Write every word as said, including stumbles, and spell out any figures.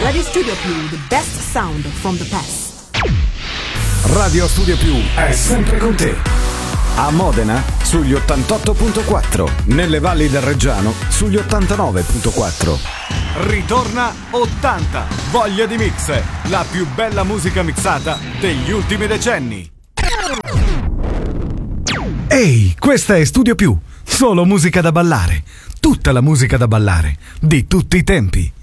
Radio Studio Più, the best sound from the past. Radio Studio Più è sempre con te. A Modena sugli ottantotto virgola quattro, nelle valli del Reggiano sugli ottantanove virgola quattro. Ritorna ottanta, voglia di mix, la più bella musica mixata degli ultimi decenni. Ehi, questa è Studio Più, solo musica da ballare, tutta la musica da ballare, di tutti i tempi.